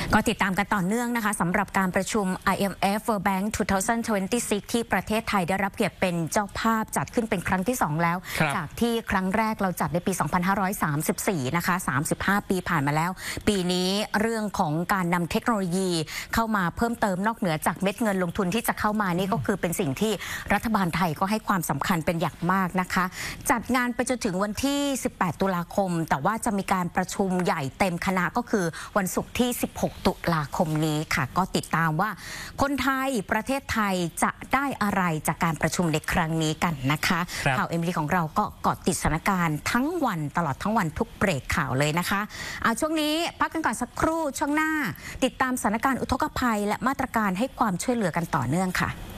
ก็ติดตามกันต่อเนื่องนะคะสำหรับการประชุม IMF World Bank 2026 ที่ประเทศไทยได้รับเกียรติเป็นเจ้าภาพจัดขึ้นเป็นครั้งที่ 2 แล้วจากที่ครั้งแรกเราจัดในปี 2534 นะคะ 35 ปีผ่านมาแล้ว ปีนี้เรื่องของการนำเทคโนโลยีเข้ามาเพิ่มเติมนอกเหนือจากเม็ดเงินลงทุนที่จะเข้ามานี่ก็คือเป็นสิ่งที่รัฐบาลไทยก็ให้ความสำคัญเป็นอย่างมากนะคะจัดงานไปจนถึงวันที่ 18 ตุลาคมแต่ว่าจะมีการประชุมใหญ่เต็มคณะก็คือวันศุกร์ที่ 16 ตุลาคมนี้ค่ะก็ติดตามว่าคนไทยประเทศไทยจะได้อะไรจากการประชุมในครั้งนี้กันนะคะข่าวเอ็มดีของเราก็เกาะติดสถานการณ์ทั้งวันตลอดทั้งวันทุกเบรกข่าวเลยนะคะช่วงนี้พักกันก่อนสักครู่ช่วงหน้าติดตามสถานการณ์อุทกภัยและมาตรการให้ความช่วยเหลือกันต่อเนื่องค่ะ